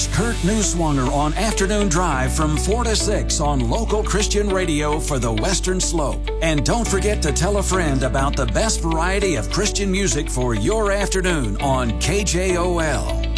Catch Kurt Newswanger on Afternoon Drive from 4 to 6 on local Christian radio for the Western Slope. And don't forget to tell a friend about the best variety of Christian music for your afternoon on KJOL.